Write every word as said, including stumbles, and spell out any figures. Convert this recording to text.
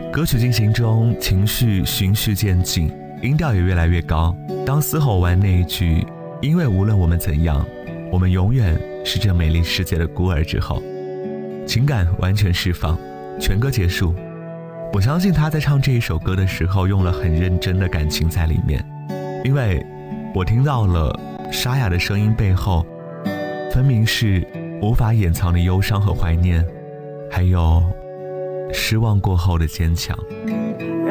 歌曲进行中，情绪循序渐进，音调也越来越高。当嘶吼完那一句因为无论我们怎样，我们永远是这美丽世界的孤儿之后，情感完全释放，全歌结束。我相信他在唱这一首歌的时候用了很认真的感情在里面，因为我听到了沙哑的声音背后分明是无法掩藏的忧伤和怀念，还有失望过后的坚强。